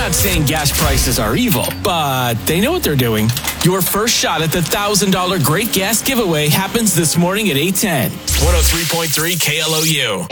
not saying gas prices are evil, but they know what they're doing. Your first shot at the $1,000 Great Gas Giveaway happens this morning at 8:10. 103.3 KLOU.